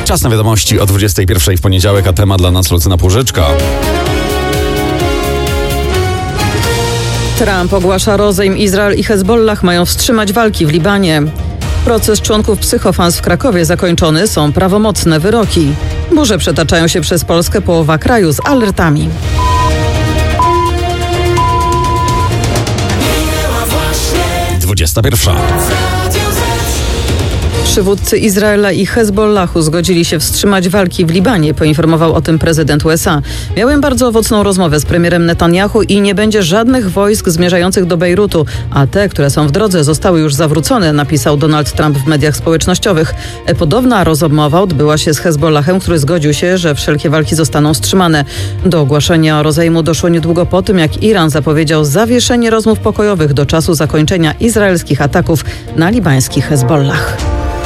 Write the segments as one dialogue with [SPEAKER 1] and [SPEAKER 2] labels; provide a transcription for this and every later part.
[SPEAKER 1] Czas na wiadomości o 21 w poniedziałek, a temat dla nas Lucyna Płużyczka.
[SPEAKER 2] Trump ogłasza rozejm. Izrael i Hezbollah mają wstrzymać walki w Libanie. Proces członków Psychofans w Krakowie zakończony, są prawomocne wyroki. Burze przetaczają się przez Polskę, połowa kraju z alertami.
[SPEAKER 1] Dwudziesta pierwsza.
[SPEAKER 2] Przywódcy Izraela i Hezbollahu zgodzili się wstrzymać walki w Libanie, poinformował o tym prezydent USA. Miałem bardzo owocną rozmowę z premierem Netanyahu i nie będzie żadnych wojsk zmierzających do Bejrutu, a te, które są w drodze, zostały już zawrócone, napisał Donald Trump w mediach społecznościowych. Podobna rozmowa odbyła się z Hezbollahem, który zgodził się, że wszelkie walki zostaną wstrzymane. Do ogłoszenia rozejmu doszło niedługo po tym, jak Iran zapowiedział zawieszenie rozmów pokojowych do czasu zakończenia izraelskich ataków na libański Hezbollah.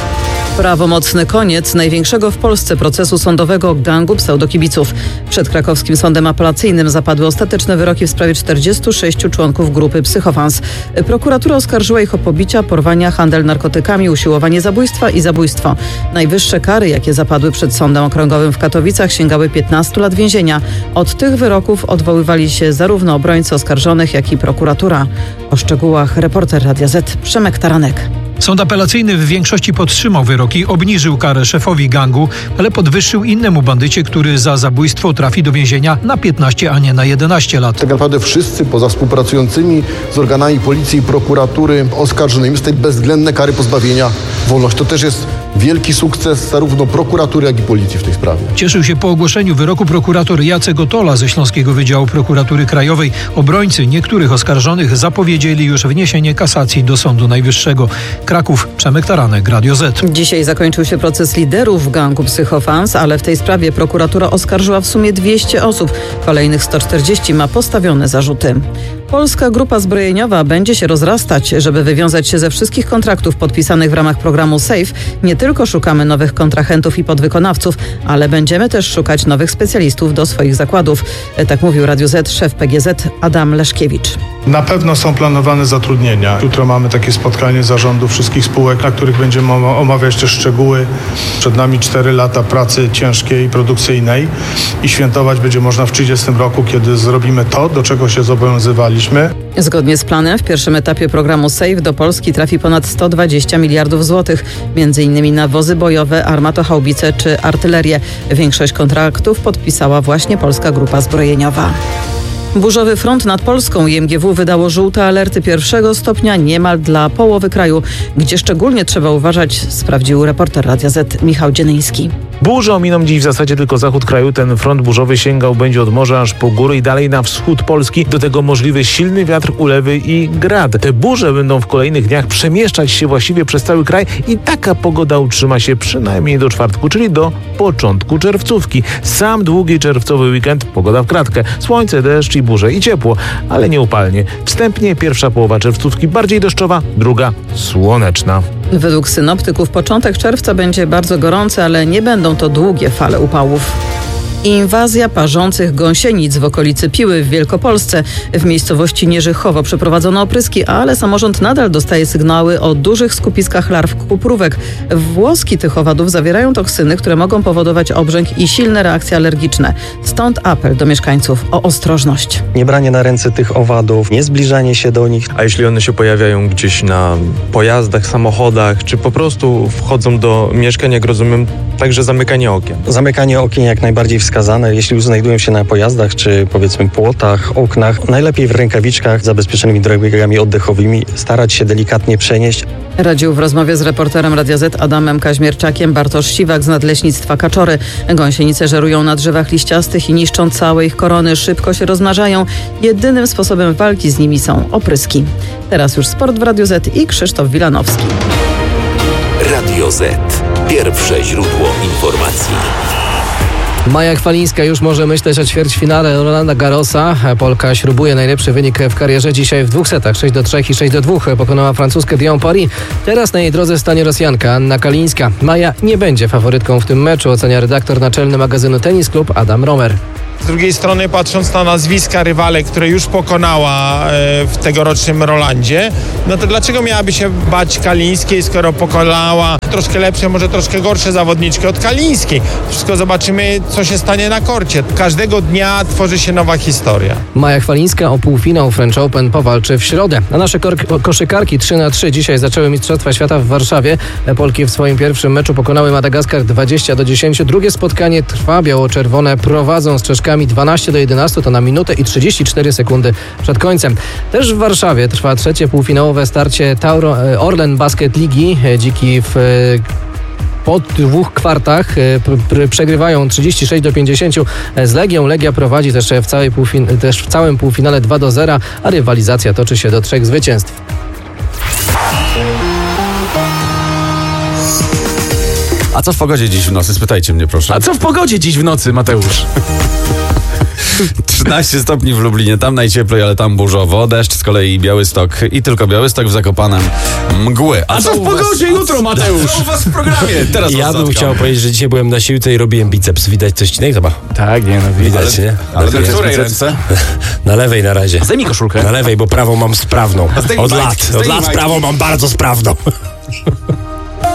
[SPEAKER 2] Prawomocny koniec największego w Polsce procesu sądowego gangu pseudokibiców. Przed krakowskim sądem apelacyjnym zapadły ostateczne wyroki w sprawie 46 członków grupy Psychofans. Prokuratura oskarżyła ich o pobicia, porwania, handel narkotykami, usiłowanie zabójstwa i zabójstwo. Najwyższe kary, jakie zapadły przed Sądem Okręgowym w Katowicach, sięgały 15 lat więzienia. Od tych wyroków odwoływali się zarówno obrońcy oskarżonych, jak i prokuratura. O szczegółach reporter Radia Z Przemek Taranek.
[SPEAKER 3] Sąd apelacyjny w większości podtrzymał wyroki, obniżył karę szefowi gangu, ale podwyższył innemu bandycie, który za zabójstwo trafi do więzienia na 15, a nie na 11 lat.
[SPEAKER 4] Tak naprawdę wszyscy poza współpracującymi z organami policji i prokuratury oskarżonymi z tej bezwzględne kary pozbawienia wolności. To też jest wielki sukces zarówno prokuratury, jak i policji w tej sprawie.
[SPEAKER 3] Cieszył się po ogłoszeniu wyroku prokurator Jacek Otola ze Śląskiego Wydziału Prokuratury Krajowej. Obrońcy niektórych oskarżonych zapowiedzieli już wniesienie kasacji do Sądu Najwyższego. Kraków, Przemek Taranek, Radio Z.
[SPEAKER 2] Dzisiaj zakończył się proces liderów gangu Psychofans, ale w tej sprawie prokuratura oskarżyła w sumie 200 osób. Kolejnych 140 ma postawione zarzuty. Polska Grupa Zbrojeniowa będzie się rozrastać. Żeby wywiązać się ze wszystkich kontraktów podpisanych w ramach programu SAFE, nie tylko szukamy nowych kontrahentów i podwykonawców, ale będziemy też szukać nowych specjalistów do swoich zakładów. Tak mówił Radio Z szef PGZ Adam Leszkiewicz.
[SPEAKER 5] Na pewno są planowane zatrudnienia. Jutro mamy takie spotkanie zarządu wszystkich spółek, na których będziemy omawiać te szczegóły. Przed nami 4 lata pracy ciężkiej, produkcyjnej i świętować będzie można w 30 roku, kiedy zrobimy to, do czego się zobowiązywaliśmy.
[SPEAKER 2] Zgodnie z planem w pierwszym etapie programu SAFE do Polski trafi ponad 120 miliardów złotych, m.in. na wozy bojowe, armatohaubice czy artylerię. Większość kontraktów podpisała właśnie Polska Grupa Zbrojeniowa. Burzowy front nad Polską. IMGW wydało żółte alerty 1 stopnia niemal dla połowy kraju. Gdzie szczególnie trzeba uważać, sprawdził reporter Radia Z Michał Dzienyński.
[SPEAKER 6] Burze ominą dziś w zasadzie tylko zachód kraju. Ten front burzowy sięgał będzie od morza aż po góry i dalej na wschód Polski. Do tego możliwy silny wiatr, ulewy i grad. Te burze będą w kolejnych dniach przemieszczać się właściwie przez cały kraj i taka pogoda utrzyma się przynajmniej do czwartku, czyli do początku czerwcówki. Sam długi czerwcowy weekend, pogoda w kratkę. Słońce, deszcz i burze i ciepło, ale nie upalnie. Wstępnie pierwsza połowa czerwcówki bardziej deszczowa, druga słoneczna.
[SPEAKER 2] Według synoptyków początek czerwca będzie bardzo gorący, ale nie będą to długie fale upałów. Inwazja parzących gąsienic w okolicy Piły w Wielkopolsce. W miejscowości Nierzychowo przeprowadzono opryski, ale samorząd nadal dostaje sygnały o dużych skupiskach larw kuprówek. Włoski tych owadów zawierają toksyny, które mogą powodować obrzęk i silne reakcje alergiczne. Stąd apel do mieszkańców o ostrożność.
[SPEAKER 7] Nie branie na ręce tych owadów, nie zbliżanie się do nich.
[SPEAKER 8] A jeśli one się pojawiają gdzieś na pojazdach, samochodach, czy po prostu wchodzą do mieszkań, jak rozumiem, także zamykanie okien.
[SPEAKER 7] Zamykanie okien jak najbardziej wskazane, jeśli już znajdują się na pojazdach, czy powiedzmy płotach, oknach. Najlepiej w rękawiczkach z zabezpieczonymi drogami oddechowymi starać się delikatnie przenieść.
[SPEAKER 2] Radził w rozmowie z reporterem Radia Z Adamem Kaźmierczakiem Bartosz Siwak z Nadleśnictwa Kaczory. Gąsienice żerują na drzewach liściastych i niszczą całe ich korony. Szybko się rozmnażają. Jedynym sposobem walki z nimi są opryski. Teraz już sport w Radiu Z i Krzysztof Wilanowski.
[SPEAKER 9] Radio Z. Pierwsze źródło informacji.
[SPEAKER 10] Maja Chwalińska już może myśleć o ćwierćfinale Rolanda Garrosa. Polka śrubuje najlepszy wynik w karierze. Dzisiaj w 2 setach 6-3 i 6-2 pokonała francuskę Dion Paris. Teraz na jej drodze stanie Rosjanka Anna Kalińska. Maja nie będzie faworytką w tym meczu, ocenia redaktor naczelny magazynu Tennis Club Adam Romer.
[SPEAKER 11] Z drugiej strony, patrząc na nazwiska rywalek, które już pokonała w tegorocznym Rolandzie, no to dlaczego miałaby się bać Kalińskiej, skoro pokonała troszkę lepsze, może troszkę gorsze zawodniczki od Kalińskiej? Wszystko zobaczymy, co się stanie na korcie. Każdego dnia tworzy się nowa historia.
[SPEAKER 10] Maja Chwalińska o półfinał French Open powalczy w środę. A nasze koszykarki 3-3 dzisiaj zaczęły Mistrzostwa Świata w Warszawie. Polki w swoim pierwszym meczu pokonały Madagaskar 20-10. Drugie spotkanie trwa. Biało-czerwone prowadzą z Czeszkami 12-11. To na minutę i 34 sekundy przed końcem. Też w Warszawie trwa trzecie półfinałowe starcie Orlen Basket Ligi. Dziki po 2 kwartach przegrywają 36-50 z Legią. Legia prowadzi też w całym półfinale 2-0, a rywalizacja toczy się do 3 zwycięstw.
[SPEAKER 1] A co w pogodzie dziś w nocy? Spytajcie mnie, proszę.
[SPEAKER 12] A co w pogodzie dziś w nocy, Mateusz?
[SPEAKER 1] 13 stopni w Lublinie, tam najcieplej, ale tam burzowo. Deszcz z kolei Białystok i tylko Białystok, w Zakopanem mgły.
[SPEAKER 12] A co w pogodzie jutro, Mateusz?
[SPEAKER 1] Co u was w programie? Teraz
[SPEAKER 13] ja bym chciał powiedzieć, że dzisiaj byłem na siłce i robiłem biceps. Widać coś ci chyba?
[SPEAKER 12] Tak, nie no
[SPEAKER 13] widać, nie?
[SPEAKER 1] Ale na której ręce?
[SPEAKER 13] Na lewej na razie.
[SPEAKER 12] Zdejmij koszulkę.
[SPEAKER 13] Na lewej, bo prawą mam sprawną. Od lat prawą mam bardzo sprawną.